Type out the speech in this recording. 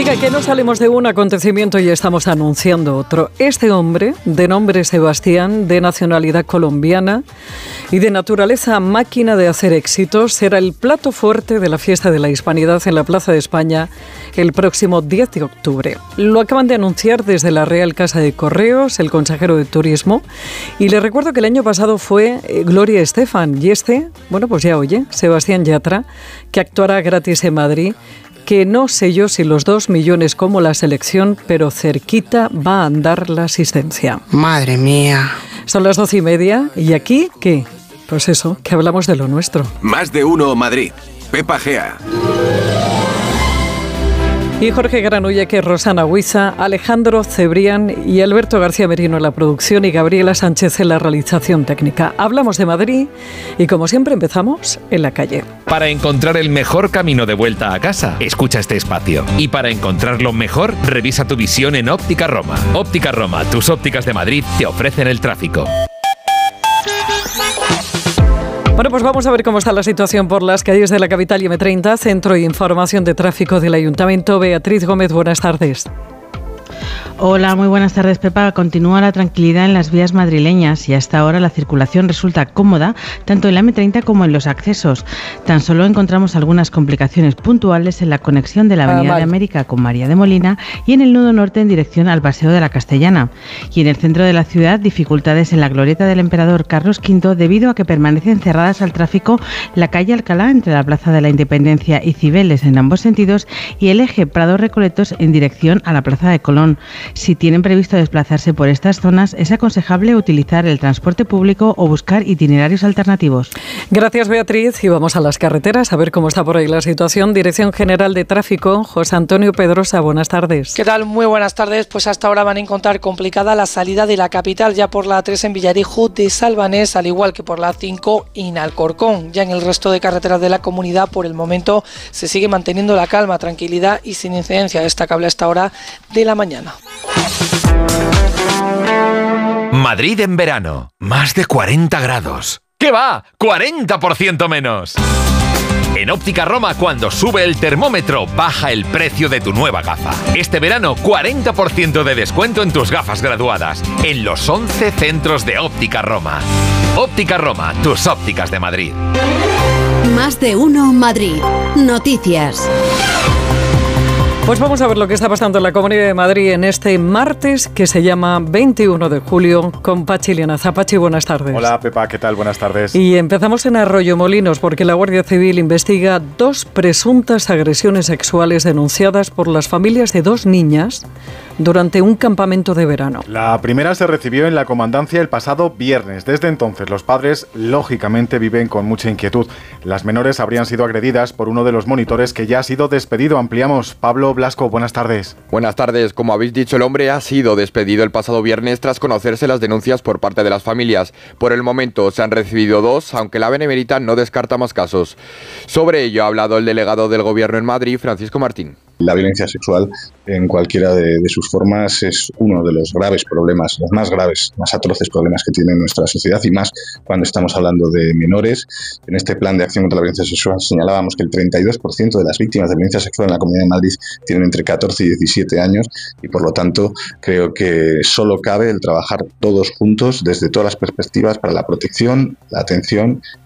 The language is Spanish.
Oiga, que no salimos de un acontecimiento y estamos anunciando otro. Este hombre, de nombre Sebastián, de nacionalidad colombiana y de naturaleza máquina de hacer éxitos, será el plato fuerte de la Fiesta de la Hispanidad en la Plaza de España el próximo 10 de octubre. Lo acaban de anunciar desde la Real Casa de Correos, el consejero de Turismo, y le recuerdo que el año pasado fue Gloria Estefan, y bueno, pues ya oye, Sebastián Yatra, que actuará gratis en Madrid, que no sé yo si los 2 millones como la selección, pero cerquita va a andar la asistencia. Madre mía. Son las 12:30 y aquí, ¿qué? Pues eso, que hablamos de lo nuestro. Más de uno Madrid. Pepa Gea. Y Jorge Granullaque, Rosana Huiza, Alejandro Cebrián y Alberto García Merino en la producción y Gabriela Sánchez en la realización técnica. Hablamos de Madrid y, como siempre, empezamos en la calle. Para encontrar el mejor camino de vuelta a casa, escucha este espacio. Y para encontrarlo mejor, revisa tu visión en Óptica Roma. Óptica Roma, tus ópticas de Madrid te ofrecen el tráfico. Bueno, pues vamos a ver cómo está la situación por las calles de la capital y M30, Centro de Información de Tráfico del Ayuntamiento. Beatriz Gómez, buenas tardes. Hola, muy buenas tardes, Pepa. Continúa la tranquilidad en las vías madrileñas y hasta ahora la circulación resulta cómoda tanto en la M30 como en los accesos. Tan solo encontramos algunas complicaciones puntuales en la conexión de la Avenida de América con María de Molina y en el nudo norte en dirección al Paseo de la Castellana. Y en el centro de la ciudad, dificultades en la glorieta del Emperador Carlos V debido a que permanecen cerradas al tráfico la calle Alcalá entre la Plaza de la Independencia y Cibeles en ambos sentidos y el eje Prado-Recoletos en dirección a la Plaza de Colón. Si tienen previsto desplazarse por estas zonas, es aconsejable utilizar el transporte público o buscar itinerarios alternativos. Gracias, Beatriz. Y vamos a las carreteras a ver cómo está por ahí la situación. Dirección General de Tráfico, José Antonio Pedrosa, buenas tardes. ¿Qué tal? Muy buenas tardes. Pues hasta ahora van a encontrar complicada la salida de la capital, ya por la A3 en Villarejo de Salvanés, al igual que por la A5 en Alcorcón. Ya en el resto de carreteras de la comunidad, por el momento, se sigue manteniendo la calma, tranquilidad y sin incidencia destacable a esta hora de la mañana. Madrid en verano. Más de 40 grados. ¿Qué va? ¡40% menos! En Óptica Roma, cuando sube el termómetro, baja el precio de tu nueva gafa. Este verano, 40% de descuento en tus gafas graduadas. En los 11 centros de Óptica Roma. Óptica Roma, tus ópticas de Madrid. Más de uno Madrid. Noticias. Pues vamos a ver lo que está pasando en la Comunidad de Madrid en este martes que se llama 21 de julio con Pachi Lianaza. Pachi, buenas tardes. Hola, Pepa, ¿qué tal? Buenas tardes. Y empezamos en Arroyomolinos porque la Guardia Civil investiga 2 presuntas agresiones sexuales denunciadas por las familias de 2 niñas durante un campamento de verano. La primera se recibió en la comandancia el pasado viernes. Desde entonces, los padres, lógicamente, viven con mucha inquietud. Las menores habrían sido agredidas por uno de los monitores que ya ha sido despedido. Ampliamos. Pablo Blasco, buenas tardes. Buenas tardes. Como habéis dicho, el hombre ha sido despedido el pasado viernes tras conocerse las denuncias por parte de las familias. Por el momento se han recibido 2, aunque la Benemérita no descarta más casos. Sobre ello ha hablado el delegado del Gobierno en Madrid, Francisco Martín. La violencia sexual en cualquiera de sus formas es uno de los graves problemas, los más graves, más atroces problemas que tiene nuestra sociedad y más cuando estamos hablando de menores. En este plan de acción contra la violencia sexual señalábamos que el 32% de las víctimas de violencia sexual en la Comunidad de Madrid tienen entre 14 y 17 años y por lo tanto creo que solo cabe el trabajar todos juntos desde todas las perspectivas para la protección, la atención